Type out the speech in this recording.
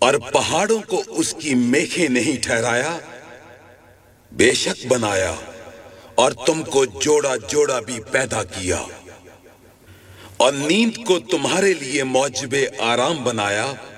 और पहाड़ों को उसकी मेखें नहीं ठहराया, बेशक बनाया और तुमको जोड़ा जोड़ा भी पैदा किया और नींद को तुम्हारे लिए मौजबे आराम बनाया